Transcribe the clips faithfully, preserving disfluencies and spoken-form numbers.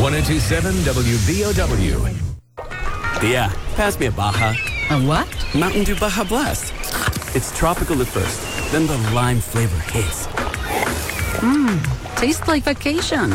one oh two point seven W B O W. Yeah, pass me a Baja. A what? Mountain Dew Baja Blast. It's tropical at first, then the lime flavor hits. Mmm, tastes like vacation.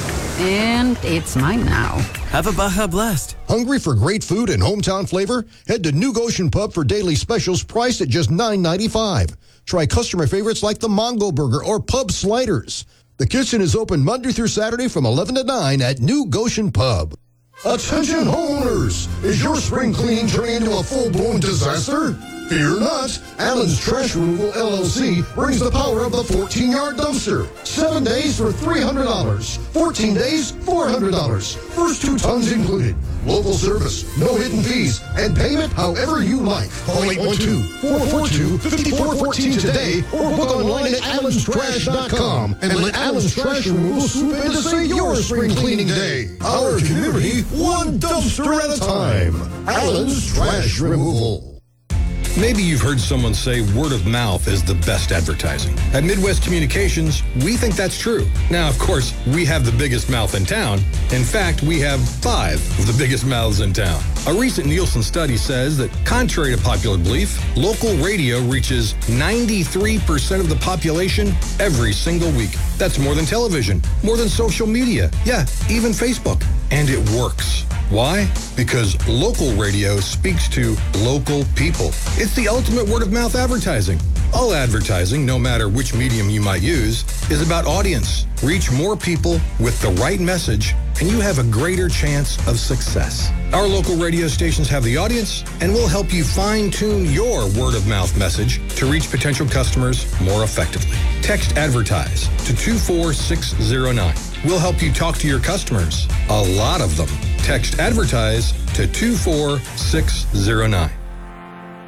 And it's mine now. Have a Baja Blast. Hungry for great food and hometown flavor? Head to New Goshen Pub for daily specials priced at just nine ninety-five. Try customer favorites like the Mongo Burger or Pub Sliders. The kitchen is open Monday through Saturday from eleven to nine at New Goshen Pub. Attention homeowners! Is your spring cleaning turning into a full-blown disaster? Fear not! Allen's Trash Removal, L L C brings the power of the fourteen-yard dumpster. Seven days for three hundred dollars. fourteen days, four hundred dollars. First two tons included. Local service, no hidden fees, and payment however you like. Call eight one two, four four two, five four one four today or book online at allens trash dot com and let Allen's Trash Removal swoop in to save your spring cleaning day. Our community, one dumpster at a time. Allen's Trash Removal. Maybe you've heard someone say word of mouth is the best advertising. At Midwest Communications, we think that's true. Now, of course, we have the biggest mouth in town. In fact, we have five of the biggest mouths in town. A recent Nielsen study says that, contrary to popular belief, local radio reaches ninety-three percent of the population every single week. That's more than television, more than social media, yeah, even Facebook. And it works. Why? Because local radio speaks to local people. It's the ultimate word-of-mouth advertising. All advertising, no matter which medium you might use, is about audience. Reach more people with the right message, and you have a greater chance of success. Our local radio stations have the audience, and we'll help you fine-tune your word-of-mouth message to reach potential customers more effectively. Text ADVERTISE to two four six zero nine. We'll help you talk to your customers, a lot of them. Text ADVERTISE to two four six zero nine.